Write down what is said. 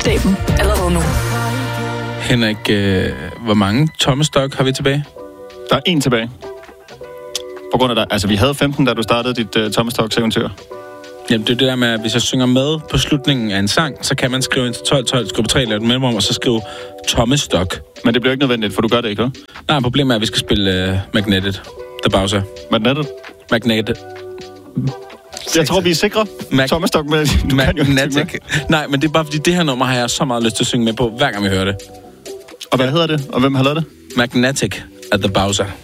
Opdag dem allerede nu. Henrik, hvor mange tomme stok har vi tilbage? Der er 1 tilbage. På grund af dig. Altså, vi havde 15, da du startede dit Tomme Stoks-eventyr. Jamen, det er det der med, at hvis jeg synger med på slutningen af en sang, så kan man skrive ind til 1212, skrive på 3, lave et mellemrum, og så skrive tomme stok. Men det bliver ikke nødvendigt, for du gør det ikke, hva'? Nej, problemet er, at vi skal spille Magneted. The Bowser. Magneted. Jeg tror, vi er sikre. Tomme Stok med. Magnetic. Nej, men det er bare fordi, det her nummer har jeg så meget lyst til at synge med på, hver gang vi hører det. Og hvad hedder det? Og hvem har lavet det? Magnetic at the Bowser.